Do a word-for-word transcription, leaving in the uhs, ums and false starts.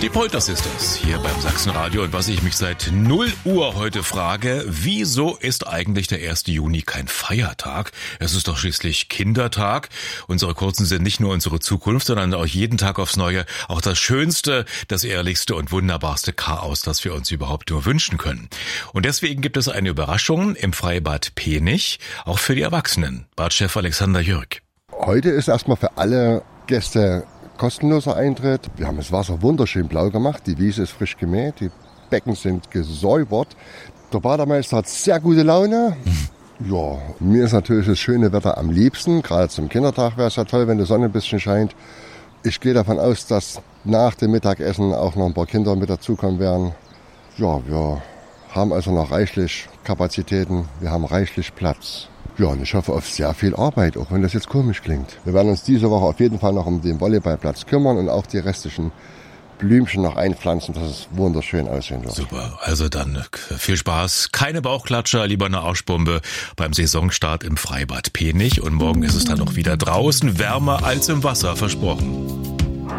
Die Polter Sisters hier beim Sachsenradio. Und was ich mich seit null Uhr heute frage, wieso ist eigentlich der erste Juni kein Feiertag? Es ist doch schließlich Kindertag. Unsere Kurzen sind nicht nur unsere Zukunft, sondern auch jeden Tag aufs Neue auch das schönste, das ehrlichste und wunderbarste Chaos, das wir uns überhaupt nur wünschen können. Und deswegen gibt es eine Überraschung im Freibad Penich, auch für die Erwachsenen. Badchef Alexander Jürg. Heute ist erstmal für alle Gäste kostenloser Eintritt. Wir haben das Wasser wunderschön blau gemacht. Die Wiese ist frisch gemäht. Die Becken sind gesäubert. Der Bademeister hat sehr gute Laune. Ja, mir ist natürlich das schöne Wetter am liebsten. Gerade zum Kindertag wäre es ja toll, wenn die Sonne ein bisschen scheint. Ich gehe davon aus, dass nach dem Mittagessen auch noch ein paar Kinder mit dazukommen werden. Ja, wir haben also noch reichlich Kapazitäten. Wir haben reichlich Platz. Ja, und ich hoffe auf sehr viel Arbeit, auch wenn das jetzt komisch klingt. Wir werden uns diese Woche auf jeden Fall noch um den Volleyballplatz kümmern und auch die restlichen Blümchen noch einpflanzen, dass es wunderschön aussehen wird. Super, also dann viel Spaß. Keine Bauchklatscher, lieber eine Arschbombe beim Saisonstart im Freibad Penich. Und morgen ist es dann noch wieder draußen, wärmer als im Wasser, versprochen.